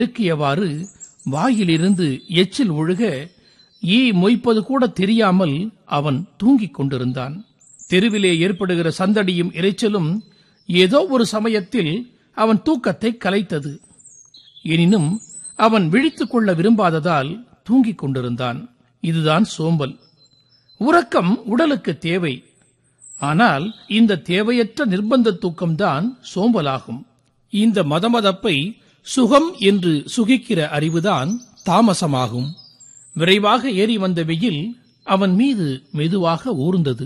இறுக்கியவாறு வாயிலிருந்து எச்சில் ஒழுக ஈ மொய்ப்பது கூட தெரியாமல் அவன் தூங்கிக் கொண்டிருந்தான். தெருவிலே ஏற்படுகிற சந்தடியும் இரைச்சலும் ஏதோ ஒரு சமயத்தில் அவன் தூக்கத்தை கலைத்தது. எனினும் அவன் விழித்துக் கொள்ள விரும்பாததால் தூங்கிக் கொண்டிருந்தான். இதுதான் சோம்பல். உறக்கம் உடலுக்கு தேவை. ஆனால் இந்த தேவையற்ற நிர்பந்த தூக்கம்தான் சோம்பலாகும். இந்த மதமதப்பை சுகம் என்று சுகிக்கிற அறிவுதான் தாமசமாகும். விரைவாக ஏறி வந்த வெயில் அவன் மீது மெதுவாக ஊர்ந்தது.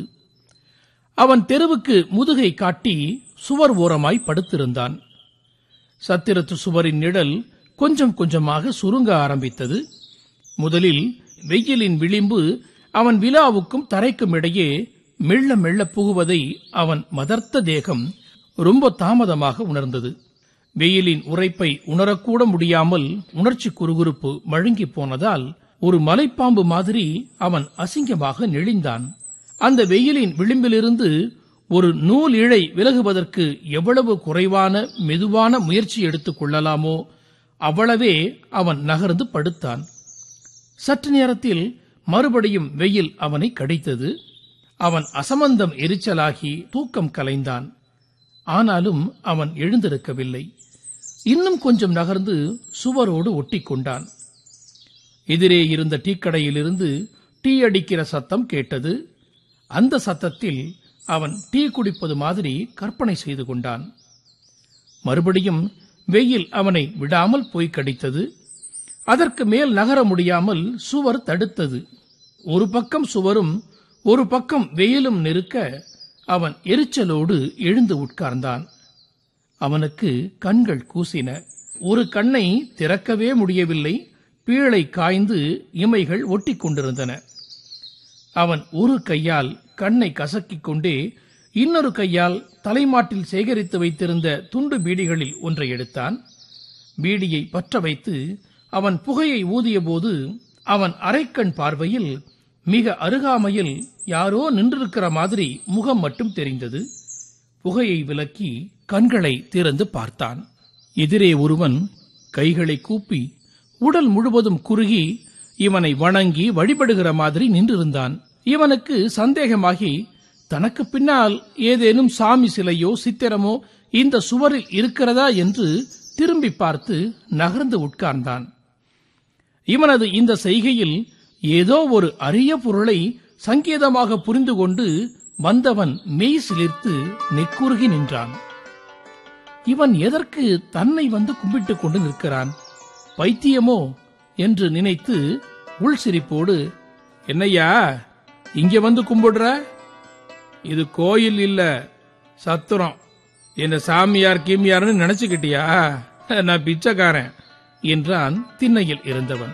அவன் தெருவுக்கு முதுகை காட்டி சுவர் ஓரமாய் படுத்திருந்தான். சத்திரத்து சுவரின் நிழல் கொஞ்சம் கொஞ்சமாக சுருங்க ஆரம்பித்தது. முதலில் வெயிலின் விளிம்பு அவன் விலாவுக்கும் தரைக்கும் இடையே மெல்ல மெல்ல புகுவதை அவன் மதர்த்த தேகம் ரொம்ப தாமதமாக உணர்ந்தது. வெயிலின் உரைப்பை உணரக்கூட முடியாமல் உணர்ச்சி குறுகுறுப்பு மழுங்கி போனதால் ஒரு மலைப்பாம்பு மாதிரி அவன் அசிங்கமாக நெளிந்தான். அந்த வெயிலின் விளிம்பிலிருந்து ஒரு நூல் இழை விலகுவதற்கு எவ்வளவு குறைவான மெதுவான முயற்சி எடுத்துக் கொள்ளலாமோ அவ்வளவே அவன் நகர்ந்து படுத்தான். சற்று நேரத்தில் மறுபடியும் வெயில் அவனை கடித்தது. அவன் அசமந்தம் எரிச்சலாகி தூக்கம் கலைந்தான். ஆனாலும் அவன் எழுந்திருக்கவில்லை. இன்னும் கொஞ்சம் நகர்ந்து சுவரோடு ஒட்டிக்கொண்டான். எதிரே இருந்த டீக்கடையிலிருந்து டீ அடிக்கிற சத்தம் கேட்டது. அந்த சத்தத்தில் அவன் டீ குடிப்பது மாதிரி கற்பனை செய்து கொண்டான். மறுபடியும் வெயில் அவனை விடாமல் போய் கடித்தது. அதற்கு மேல் நகர முடியாமல் சுவர் தடுத்தது. ஒரு பக்கம் சுவரும் ஒரு பக்கம் வெயிலும் நெருக்க அவன் எரிச்சலோடு எழுந்து உட்கார்ந்தான். அவனுக்கு கண்கள் கூசின. ஒரு கண்ணை திறக்கவே முடியவில்லை. பீழை காய்ந்து இமைகள் ஒட்டிக் கொண்டிருந்தன. அவன் ஒரு கையால் கண்ணை கசக்கிக் கொண்டே இன்னொரு கையால் தலைமாட்டில் சேகரித்து வைத்திருந்த துண்டு பீடிகளில் ஒன்றை எடுத்தான். பீடியை பற்ற வைத்து அவன் புகையை ஊதியபோது அவன் அரைக்கண் பார்வையில் மிக அருகாமையில் யாரோ நின்றிருக்கிற மாதிரி முகம் மட்டும் தெரிந்தது. புகையை விலக்கி கண்களை திறந்து பார்த்தான். எதிரே ஒருவன் கைகளை கூப்பி உடல் முழுவதும் குறுகி இவனை வணங்கி வழிபடுகிற மாதிரி நின்றிருந்தான். இவனுக்கு சந்தேகமாகி தனக்கு பின்னால் ஏதேனும் சாமி சிலையோ சித்திரமோ இந்த சுவரில் இருக்கிறதா என்று திரும்பி பார்த்து நகர்ந்து உட்கார்ந்தான். இவனது இந்த செய்கையில் ஏதோ ஒரு அரிய பொருளை சங்கேதமாக புரிந்து கொண்டு வந்தவன் மெய் சிலிர்த்து நெக்குருகி நின்றான். இவன் எதற்கு தன்னை வந்து கும்பிட்டுக் கொண்டு நிற்கிறான்? பைத்தியமோ என்று நினைத்து உள் சிரிப்போடு, என்னையா இங்க வந்து கும்பிடுற? இது கோயில் இல்ல, சத்திரம். என்ன சாமியார் கீமியார்னு நினைச்சுக்கிட்டியா? நான் பிச்சைக்காரன் என்றான் திண்ணையில் இருந்தவன்.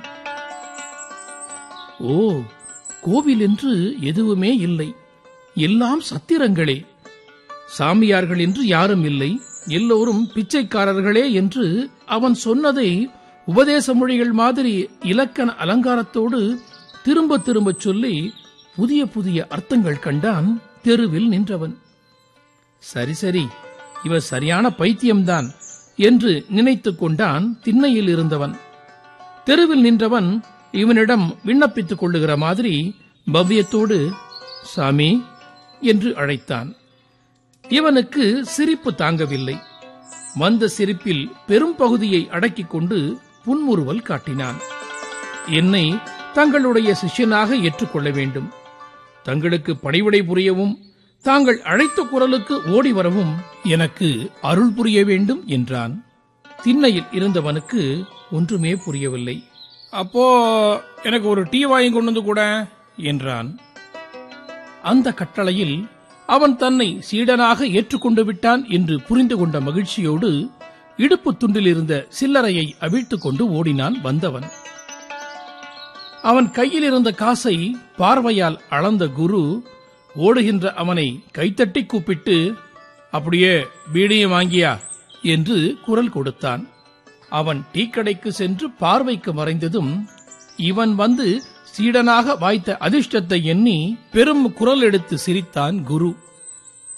ஓ, கோவில் என்று எதுவுமே இல்லை, எல்லாம் சத்திரங்களே. சாமியார்கள் என்று யாரும் இல்லை, எல்லோரும் பிச்சைக்காரர்களே என்று அவன் சொன்னதை உபதேச மொழிகள் மாதிரி இலக்கண அலங்காரத்தோடு திரும்ப திரும்ப சொல்லி புதிய புதிய அர்த்தங்கள் கண்டான் தெருவில் நின்றவன். சரி சரி, இவ சரியான பைத்தியம்தான் என்று நினைத்துக் கொண்டான் திண்ணையில் இருந்தவன். தெருவில் நின்றவன் இவனிடம் விண்ணப்பித்துக் கொள்ளுகிற மாதிரி பவ்யத்தோடு சாமி என்று அழைத்தான். இவனுக்கு சிரிப்பு தாங்கவில்லை. வந்த சிரிப்பில் பெரும் பகுதியை அடக்கிக் கொண்டு புன்முறுவல் காட்டினான். என்னை தங்களுடைய சிஷ்யனாக ஏற்றுக்கொள்ள வேண்டும், தங்களுக்கு பணிவிடை புரியவும் தாங்கள் அழைத்த குரலுக்கு ஓடி வரவும் எனக்கு அருள் புரிய வேண்டும் என்றான். திண்ணையில் இருந்தவனுக்கு ஒன்றுமே புரியவில்லை. அப்போ எனக்கு ஒரு டீ வாங்கி கொண்டு வந்து கூட என்றான். அந்த கட்டளையில் அவன் தன்னை சீடனாக ஏற்றுக்கொண்டு விட்டான் என்று புரிந்து கொண்ட மகிழ்ச்சியோடு இடுப்பு துண்டில் இருந்த சில்லறையை அவிழ்த்துக் கொண்டு ஓடினான் வந்தவன். அவன் கையில் இருந்த காசை பார்வையால் அளந்த குரு ஓடுகின்ற அவனை கைத்தட்டி கூப்பிட்டு, அப்படியே பீடியும் வாங்கியா என்று குரல் கொடுத்தான். அவன் டீக்கடைக்கு சென்று பார்வைக்கு மறைந்ததும் இவன் வந்து சீடனாக வாய்த்த அதிர்ஷ்டத்தை எண்ணி பெரும் குரல் எடுத்து சிரித்தான் குரு.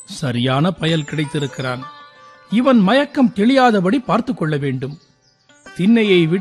சரியான பயல் கிடைத்திருக்கிறான். இவன் மயக்கம் தெளியாதபடி பார்த்துக் கொள்ள வேண்டும். திண்ணையை